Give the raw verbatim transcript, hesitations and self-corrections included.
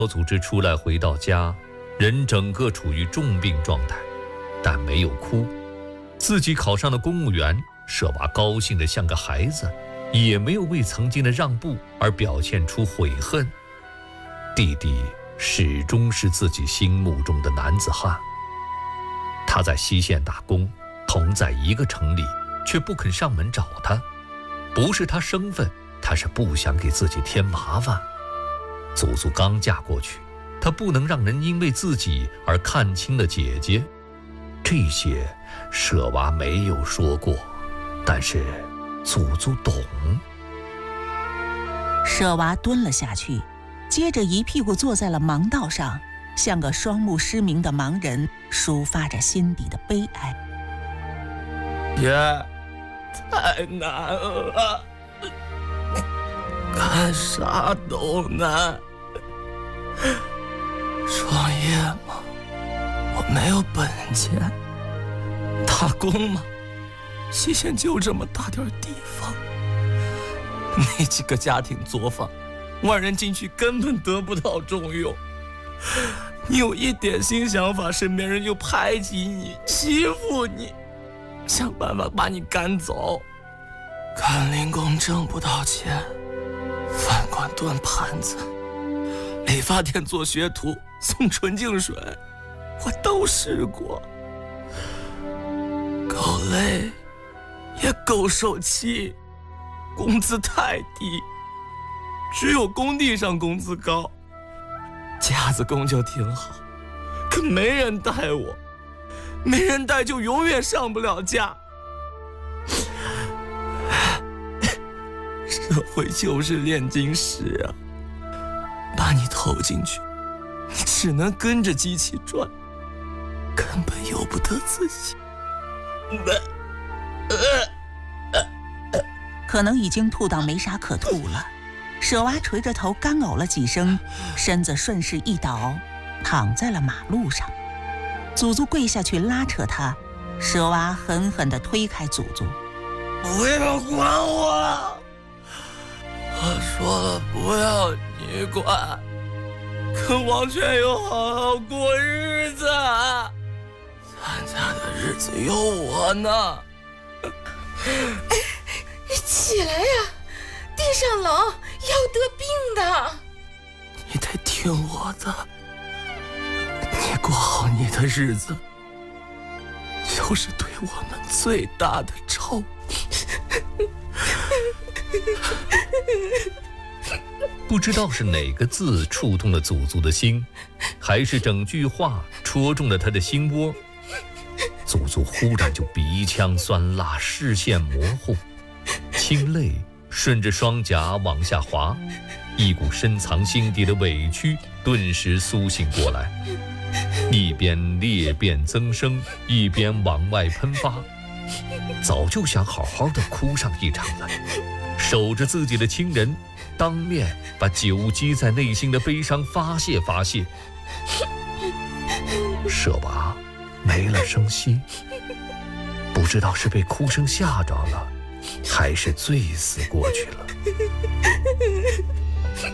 组织出来回到家，人整个处于重病状态，但没有哭。自己考上了公务员，舍娃高兴得像个孩子，也没有为曾经的让步而表现出悔恨。弟弟始终是自己心目中的男子汉。他在西县打工，同在一个城里，却不肯上门找他。不是他生分，他是不想给自己添麻烦。祖祖刚嫁过去，他不能让人因为自己而看清了姐姐。这些舍娃没有说过，但是祖祖懂。 舍娃蹲了下去，接着一屁股坐在了盲道上，像个双目失明的盲人，抒发着心底的悲哀。 爷，太难了，干啥都难。创业嘛，我没有本钱；打工嘛，西县就这么大点地方，那几个家庭作坊，万人进去根本得不到重用。你有一点新想法，身边人就排挤你、欺负你，想办法把你赶走。干零工挣不到钱，饭馆端盘子，理发店做学徒送纯净水，我都试过，够累也够受气，工资太低，只有工地上工资高。架子工就挺好，可没人带我，没人带就永远上不了架。社会就是炼金石啊，把你投进去，你只能跟着机器转，根本由不得自己。 可能已经吐到没啥可吐了，舍娃垂着头干呕了几声，身子顺势一倒，躺在了马路上。祖祖跪下去拉扯他，舍娃狠狠地推开祖祖。 不要管我，我说了不要你管，跟王全友好好过日子，咱家的日子有我呢。 哎，你起来呀，地上冷，要得病的。 你得听我的，你过好你的日子，就是对我们最大的照顾。 不知道是哪个字触动了祖祖的心，还是整句话戳中了他的心窝。祖祖忽然就鼻腔酸辣，视线模糊，清泪顺着双颊往下滑，一股深藏心底的委屈顿时苏醒过来，一边裂变增生，一边往外喷发。早就想好好的哭上一场了，守着自己的亲人，当面把久积在内心的悲伤发泄发泄。舍娃没了声息，不知道是被哭声吓着了，还是醉死过去了。